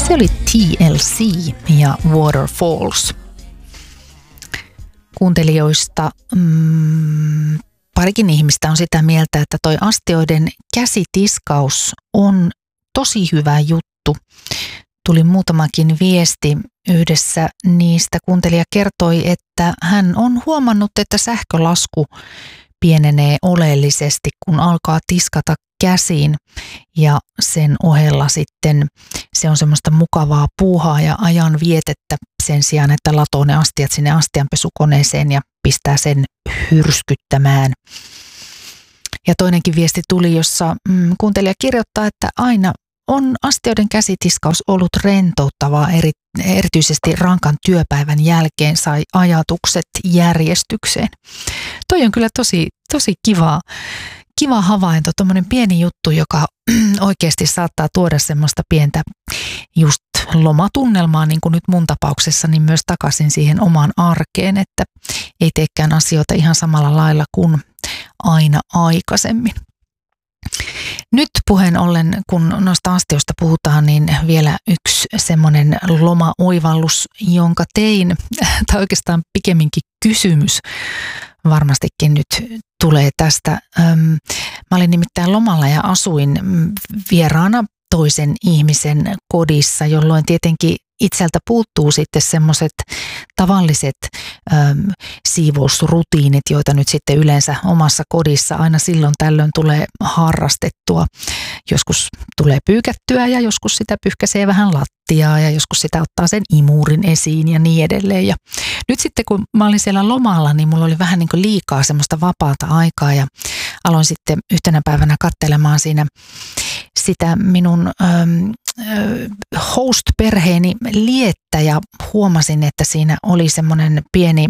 Se oli TLC ja Waterfalls. Kuuntelijoista parikin ihmistä on sitä mieltä, että toi astioiden käsitiskaus on tosi hyvä juttu. Tuli muutamakin viesti. Yhdessä niistä kuuntelija kertoi, että hän on huomannut, että sähkölasku pienenee oleellisesti, kun alkaa tiskata käsiin, ja sen ohella sitten se on semmoista mukavaa puuhaa ja ajan vietettä sen sijaan, että latoo ne astiat sinne astianpesukoneeseen ja pistää sen hyrskyttämään. Ja toinenkin viesti tuli, jossa kuuntelija kirjoittaa, että aina on astioiden käsitiskaus ollut rentouttavaa, erityisesti rankan työpäivän jälkeen sai ajatukset järjestykseen. Toi on kyllä tosi kiva havainto, tommoinen pieni juttu, joka oikeasti saattaa tuoda semmoista pientä just lomatunnelmaa, niin kuin nyt mun tapauksessa, niin myös takaisin siihen omaan arkeen, että ei teekään asioita ihan samalla lailla kuin aina aikaisemmin. Nyt puheen ollen, kun noista astioista puhutaan, niin vielä yksi semmoinen lomaoivallus, jonka tein, tai oikeastaan pikemminkin kysymys varmastikin nyt tulee tästä. Mä olin nimittäin lomalla ja asuin vieraana toisen ihmisen kodissa, jolloin tietenkin itseltä puuttuu sitten semmoiset tavalliset siivousrutiinit, joita nyt sitten yleensä omassa kodissa aina silloin tällöin tulee harrastettua. Joskus tulee pyykättyä ja joskus sitä pyyhkäisee vähän lattiaa ja joskus sitä ottaa sen imurin esiin ja niin edelleen. Ja nyt sitten kun mä olin siellä lomalla, niin mulla oli vähän niin kuin liikaa semmoista vapaata aikaa ja aloin sitten yhtenä päivänä katselemaan siinä sitä minun host-perheeni liettä ja huomasin, että siinä oli semmoinen pieni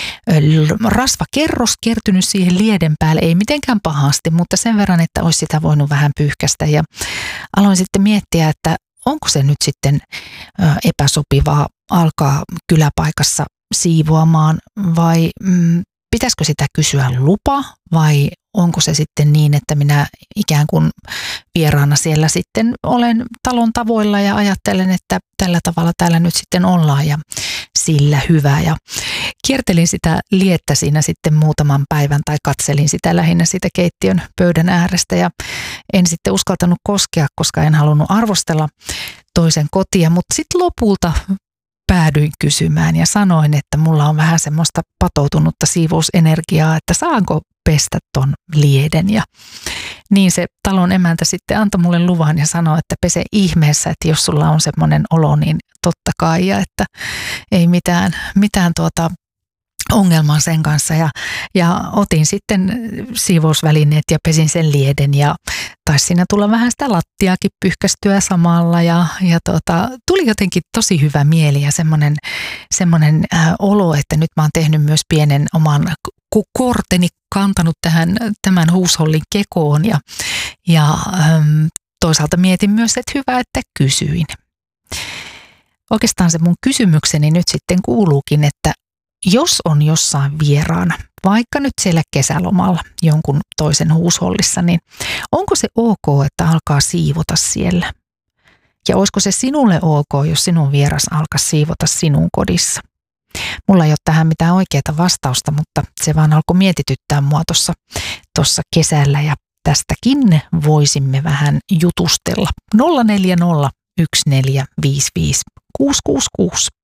rasvakerros kertynyt siihen lieden päälle. Ei mitenkään pahasti, mutta sen verran, että olisi sitä voinut vähän pyyhkäistä. Ja aloin sitten miettiä, että onko se nyt sitten epäsopivaa alkaa kyläpaikassa siivoamaan vai pitäisikö sitä kysyä lupa vai onko se sitten niin, että minä ikään kuin vieraana siellä sitten olen talon tavoilla ja ajattelen, että tällä tavalla täällä nyt sitten ollaan ja sillä hyvä. Ja kiertelin sitä liettä siinä sitten muutaman päivän tai katselin sitä lähinnä siitä keittiön pöydän äärestä ja en sitten uskaltanut koskea, koska en halunnut arvostella toisen kotia, mutta sitten lopulta päädyin kysymään ja sanoin, että mulla on vähän semmoista patoutunutta siivousenergiaa, että saanko pestä ton lieden. Ja niin se talon emäntä sitten antoi mulle luvan ja sanoi, että pese ihmeessä, että jos sulla on semmoinen olo, niin totta kai, ja että ei mitään ongelmaa sen kanssa. Ja otin sitten siivousvälineet ja pesin sen lieden ja taisi siinä tulla vähän sitä lattiaakin pyyhkästyä samalla ja tuli jotenkin tosi hyvä mieli ja semmoinen olo, että nyt mä oon tehnyt myös pienen oman korteni, kantanut tämän huushollin kekoon ja toisaalta mietin myös, että hyvä, että kysyin. Oikeastaan se mun kysymykseni nyt sitten kuuluukin, että jos on jossain vieraana, vaikka nyt siellä kesälomalla jonkun toisen huushollissa, niin onko se ok, että alkaa siivota siellä? Ja olisiko se sinulle ok, jos sinun vieras alkaa siivota sinun kodissa? Mulla ei ole tähän mitään oikeaa vastausta, mutta se vaan alkoi mietityttää mua tuossa kesällä ja tästäkin voisimme vähän jutustella. 040 1455 666.